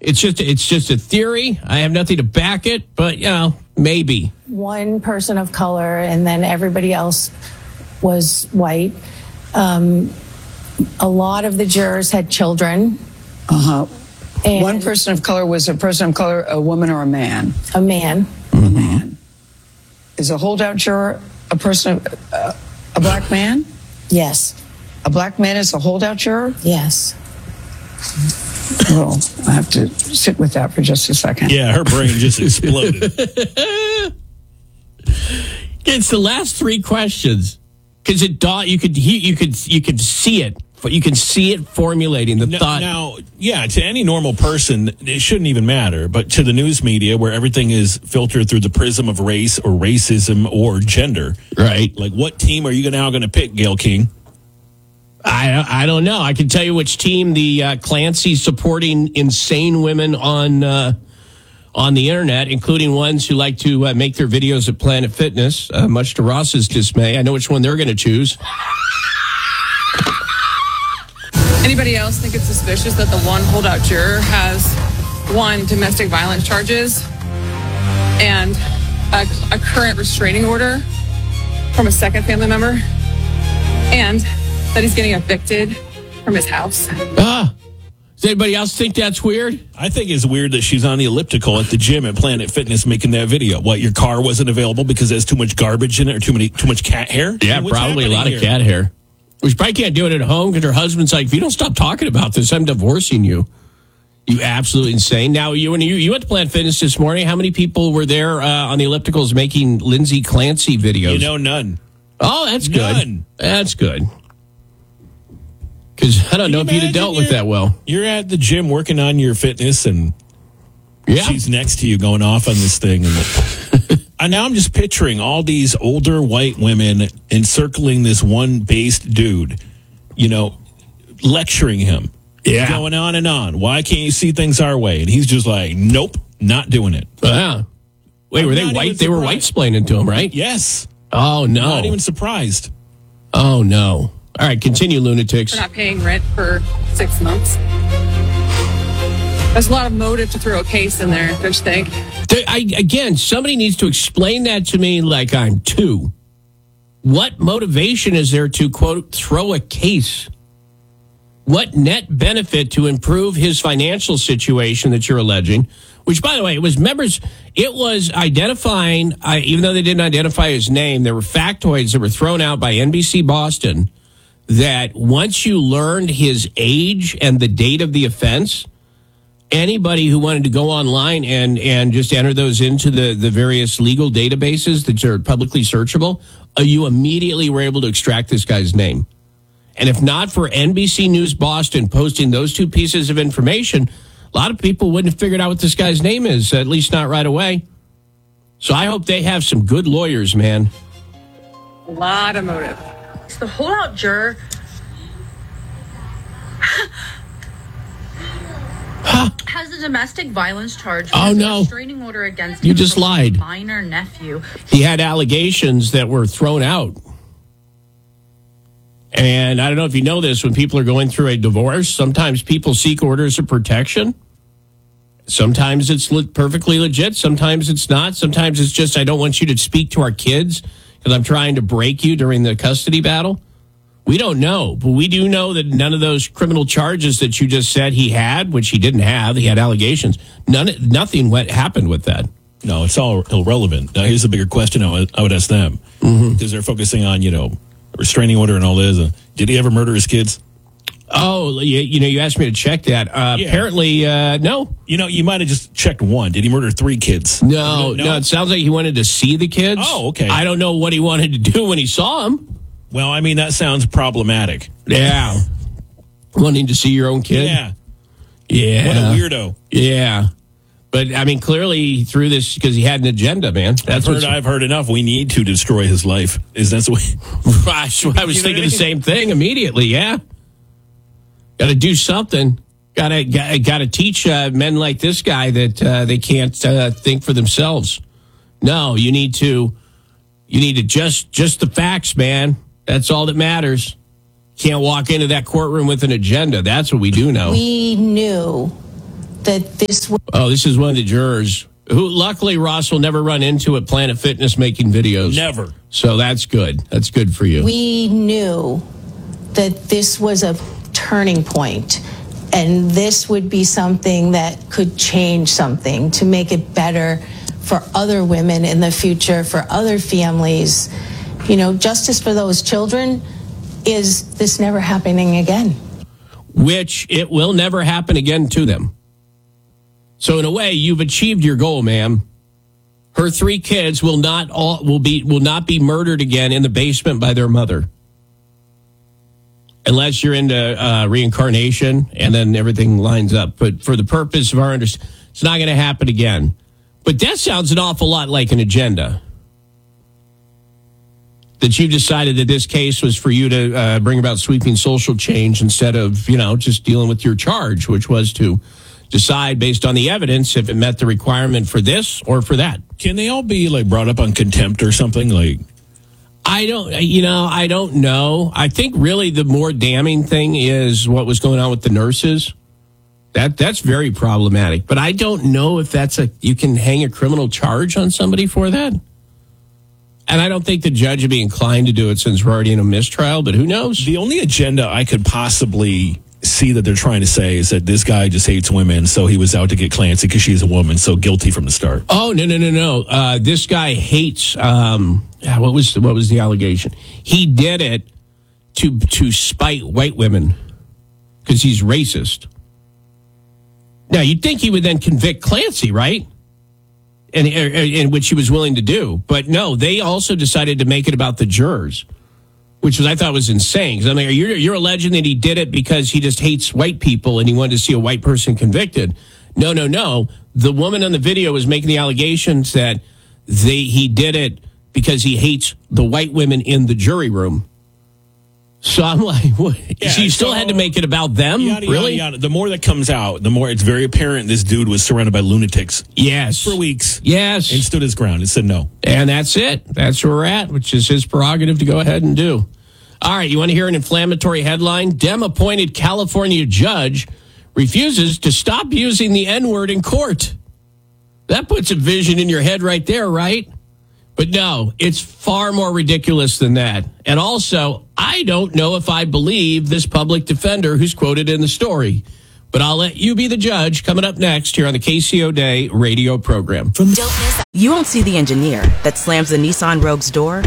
It's just a theory. I have nothing to back it, but, maybe. One person of color, and then everybody else was white. A lot of the jurors had children. One person of color was a person of color, a woman or a man? A man. A man. Is a holdout juror a person, a black man? Yes. A black man is a holdout juror? Yes. Well, I have to sit with that for just a second. Yeah, her brain just exploded. It's the last three questions because you could see it. You can see it formulating the thought. Now, to any normal person, it shouldn't even matter. But to the news media, where everything is filtered through the prism of race or racism or gender, right? Like, what team are you now going to pick, Gayle King? I don't know. I can tell you which team the Clancy supporting insane women on the internet, including ones who like to make their videos at Planet Fitness, much to Ross's dismay. I know which one they're going to choose. Anybody else think it's suspicious that the one holdout juror has 1 domestic violence charges and a current restraining order from a second family member, and that he's getting evicted from his house? Does anybody else think that's weird? I think it's weird that she's on the elliptical at the gym at Planet Fitness making that video. What, your car wasn't available because there's too much garbage in it or too much cat hair? Yeah, probably a lot of cat hair. We probably can't do it at home because her husband's like, if you don't stop talking about this, I'm divorcing you. You absolutely insane. Now, when you went to Planet Fitness this morning, how many people were there on the ellipticals making Lindsay Clancy videos? None. Oh, that's good. None. That's good. Because I don't know if you'd have dealt with that well. You're at the gym working on your fitness, and she's next to you going off on this thing. And now I'm just picturing all these older white women encircling this one based dude, lecturing him. Yeah. Going on and on. Why can't you see things our way? And he's just like, nope, not doing it. Yeah. Wait, were they white? They were white-splaining to him, right? Yes. Oh, no. Not even surprised. Oh, no. All right, continue, lunatics. We're not paying rent for 6 months. There's a lot of motive to throw a case in there, don't you think? Again, somebody needs to explain that to me like I'm 2. What motivation is there to, quote, throw a case? What net benefit to improve his financial situation that you're alleging? Which, by the way, it was identifying, even though they didn't identify his name, there were factoids that were thrown out by NBC Boston that once you learned his age and the date of the offense, anybody who wanted to go online and just enter those into the various legal databases that are publicly searchable, you immediately were able to extract this guy's name. And if not for NBC News Boston posting those 2 pieces of information, a lot of people wouldn't have figured out what this guy's name is, at least not right away. So I hope they have some good lawyers, man. A lot of motive. The holdout juror has a domestic violence charge. Oh, no. A restraining order against you him just from lied. His minor nephew. He had allegations that were thrown out. And I don't know if you know this, when people are going through a divorce, sometimes people seek orders of protection. Sometimes it's perfectly legit. Sometimes it's not. Sometimes it's just, I don't want you to speak to our kids because I'm trying to break you during the custody battle. We don't know, but we do know that none of those criminal charges that you just said he had, which he didn't have, he had allegations, nothing happened with that. No, it's all irrelevant. Now, here's the bigger question I would ask them. Because they're focusing on, restraining order and all this. Did he ever murder his kids? Oh, you asked me to check that. Apparently, no. You might have just checked one. Did he murder 3 kids? No. It sounds like he wanted to see the kids. Oh, okay. I don't know what he wanted to do when he saw them. Well, I mean, that sounds problematic. Yeah. Wanting to see your own kid? Yeah. Yeah. What a weirdo. Yeah. But, I mean, clearly he threw this because he had an agenda, man. I've heard enough. We need to destroy his life. Is that the way? I was thinking the same thing immediately, yeah. Got to do something. Got to teach men like this guy that they can't think for themselves. No, you need to just the facts, man. That's all that matters. Can't walk into that courtroom with an agenda. That's what we do know. We knew that this was Oh, this is one of the jurors who, luckily, Ross will never run into at Planet Fitness making videos. Never. So that's good. That's good for you. we knew that this was a turning point, and this would be something that could change something to make it better for other women in the future, for other families. You know, justice for those children is this never happening again. Which it will never happen again to them. So in a way, you've achieved your goal, ma'am. Her 3 kids will not be murdered again in the basement by their mother. Unless you're into reincarnation and then everything lines up. But for the purpose of our understanding, it's not going to happen again. But that sounds an awful lot like an agenda. That you decided that this case was for you to bring about sweeping social change instead of, just dealing with your charge, which was to decide based on the evidence if it met the requirement for this or for that. Can they all be brought up on contempt or something? I don't know. I think really the more damning thing is what was going on with the nurses. That's very problematic. But I don't know if you can hang a criminal charge on somebody for that. And I don't think the judge would be inclined to do it since we're already in a mistrial, but who knows? The only agenda I could possibly see that they're trying to say is that this guy just hates women, so he was out to get Clancy because she's a woman, so guilty from the start. Oh, no. This guy hates, what was the allegation? He did it to spite white women because he's racist. Now, you'd think he would then convict Clancy, right? And which he was willing to do. But no, they also decided to make it about the jurors, which I thought was insane. Because you're alleging that he did it because he just hates white people and he wanted to see a white person convicted. No. The woman on the video was making the allegations that he did it because he hates the white women in the jury room. So I'm like, what? Yeah, so you still had to make it about them? Really? Yada. The more that comes out, the more it's very apparent this dude was surrounded by lunatics. Yes. For weeks. Yes. And stood his ground and said no. And that's it. That's where we're at, which is his prerogative to go ahead and do. All right, you want to hear an inflammatory headline? Dem-appointed California judge refuses to stop using the N-word in court. That puts a vision in your head right there, right? But no, it's far more ridiculous than that. And also, I don't know if I believe this public defender who's quoted in the story. But I'll let you be the judge coming up next here on the KCO Day radio program. You won't see the engineer that slams the Nissan Rogue's door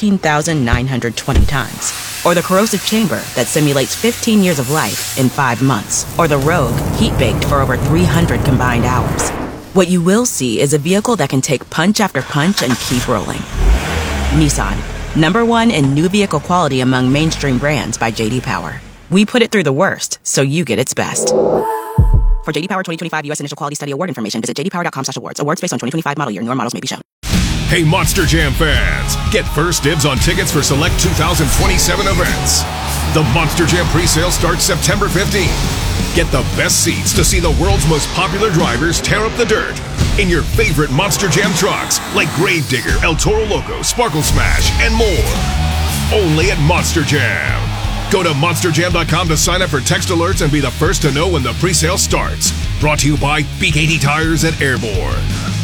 13,920 times. Or the corrosive chamber that simulates 15 years of life in 5 months. Or the Rogue heat-baked for over 300 combined hours. What you will see is a vehicle that can take punch after punch and keep rolling. Nissan, #1 in new vehicle quality among mainstream brands by J.D. Power. We put it through the worst, so you get its best. For J.D. Power 2025 U.S. Initial Quality Study Award information, visit jdpower.com/awards. Awards based on 2025 model year. Newer models may be shown. Hey, Monster Jam fans, get first dibs on tickets for select 2027 events. The Monster Jam pre-sale starts September 15th. Get the best seats to see the world's most popular drivers tear up the dirt in your favorite Monster Jam trucks like Gravedigger, El Toro Loco, Sparkle Smash, and more. Only at Monster Jam. Go to monsterjam.com to sign up for text alerts and be the first to know when the pre-sale starts. Brought to you by BKT Tires at Airborne.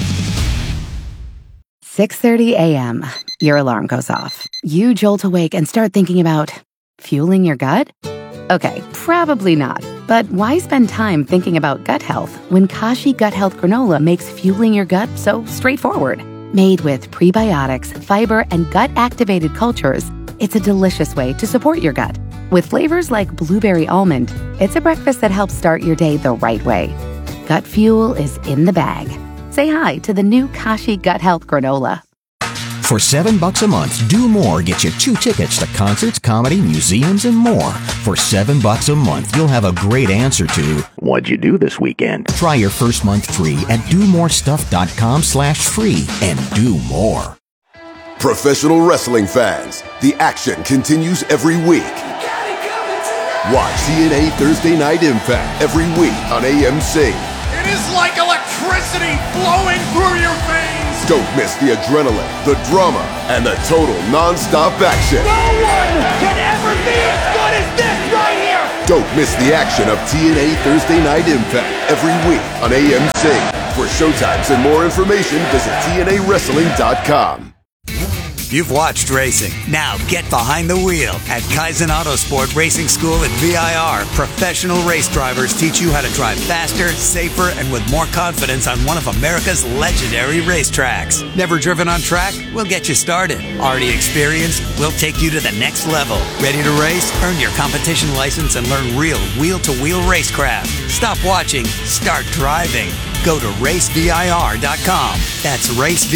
6:30 a.m. Your alarm goes off. You jolt awake and start thinking about fueling your gut? Okay, probably not. But why spend time thinking about gut health when Kashi Gut Health Granola makes fueling your gut so straightforward? Made with prebiotics, fiber, and gut-activated cultures, it's a delicious way to support your gut. With flavors like blueberry almond, it's a breakfast that helps start your day the right way. Gut fuel is in the bag. Say hi to the new Kashi Gut Health Granola. For $7 a month, Do More gets you 2 tickets to concerts, comedy, museums, and more. For $7 a month, you'll have a great answer to, what'd you do this weekend? Try your first month free at domorestuff.com/free and do more. Professional wrestling fans, the action continues every week. Watch TNA Thursday Night Impact every week on AMC. It is like electricity flowing through your veins. Don't miss the adrenaline, the drama, and the total non-stop action. No one can ever be as good as this right here. Don't miss the action of TNA Thursday Night Impact every week on AMC. For showtimes and more information, visit TNAWrestling.com. You've watched racing. Now get behind the wheel at Kaizen Autosport Racing School at VIR. Professional race drivers teach you how to drive faster, safer, and with more confidence on one of America's legendary racetracks. Never driven on track? We'll get you started. Already experienced? We'll take you to the next level. Ready to race? Earn your competition license and learn real wheel-to-wheel racecraft. Stop watching. Start driving. Go to racevir.com. That's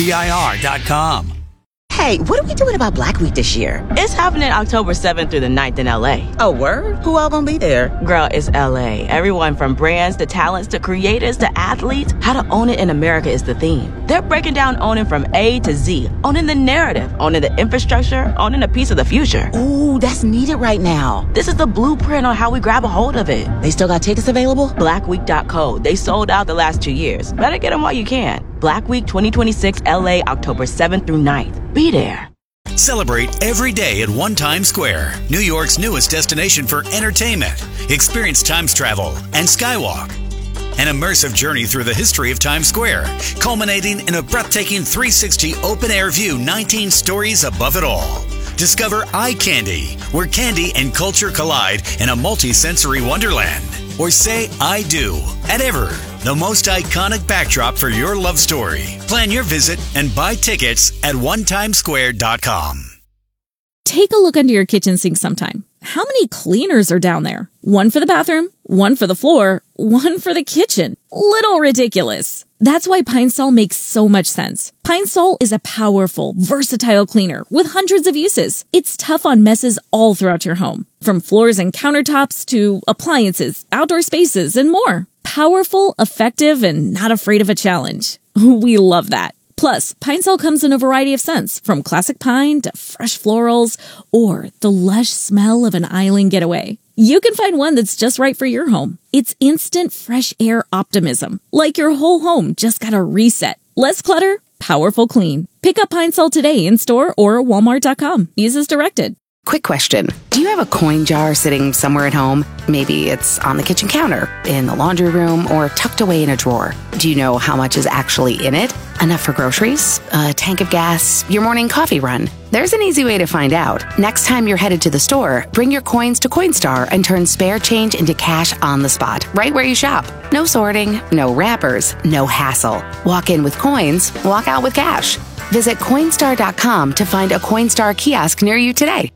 racevir.com. Hey, what are we doing about Black Week this year? It's happening October 7th through the 9th in LA. Oh, word? Who all gonna be there? Girl, it's LA. Everyone from brands to talents to creators to athletes. How to own it in America is the theme. They're breaking down owning from A to Z. Owning the narrative, owning the infrastructure, owning a piece of the future. Ooh, that's needed right now. This is the blueprint on how we grab a hold of it. They still got tickets available? Blackweek.co. They sold out the last 2 years. Better get them while you can. Black Week 2026 LA, October 7th through 9th. Be there. Celebrate every day at One Times Square, New York's newest destination for entertainment. Experience Times travel and Skywalk. An immersive journey through the history of Times Square, culminating in a breathtaking 360 open-air view 19 stories above it all. Discover Eye Candy, where candy and culture collide in a multi-sensory wonderland. Or say I do at Ever, the most iconic backdrop for your love story. Plan your visit and buy tickets at onetimesquare.com. Take a look under your kitchen sink sometime. How many cleaners are down there? One for the bathroom, one for the floor, one for the kitchen. Little ridiculous. That's why Pine Sol makes so much sense. Pine Sol is a powerful, versatile cleaner with hundreds of uses. It's tough on messes all throughout your home, from floors and countertops to appliances, outdoor spaces, and more. Powerful, effective, and not afraid of a challenge. We love that. Plus, Pine Sol comes in a variety of scents, from classic pine to fresh florals, or the lush smell of an island getaway. You can find one that's just right for your home. It's instant fresh air optimism, like your whole home just got a reset. Less clutter, powerful clean. Pick up Pine Sol today in store or walmart.com. Use as directed. Quick question. Do you have a coin jar sitting somewhere at home? Maybe it's on the kitchen counter, in the laundry room, or tucked away in a drawer. Do you know how much is actually in it? Enough for groceries? A tank of gas? Your morning coffee run? There's an easy way to find out. Next time you're headed to the store, bring your coins to Coinstar and turn spare change into cash on the spot, right where you shop. No sorting, no wrappers, no hassle. Walk in with coins, walk out with cash. Visit Coinstar.com to find a Coinstar kiosk near you today.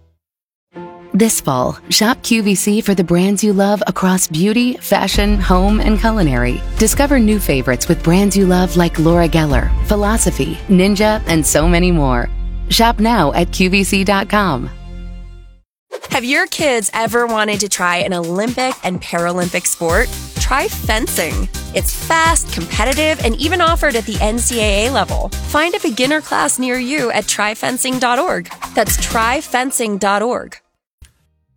This fall, shop QVC for the brands you love across beauty, fashion, home, and culinary. Discover new favorites with brands you love like Laura Geller, Philosophy, Ninja, and so many more. Shop now at QVC.com. Have your kids ever wanted to try an Olympic and Paralympic sport? Try fencing. It's fast, competitive, and even offered at the NCAA level. Find a beginner class near you at tryfencing.org. That's tryfencing.org.